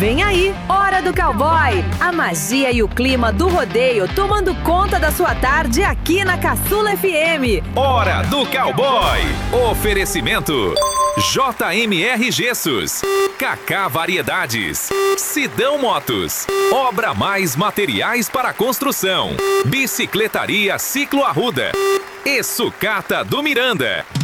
Vem aí, Hora do Cowboy! A magia e o clima do rodeio tomando conta da sua tarde aqui na Caçula FM. Hora do Cowboy! Oferecimento JMR Gessos, Kaká Variedades, Sidão Motos, Obra Mais Materiais para Construção, Bicicletaria Ciclo Arruda e Sucata do Miranda.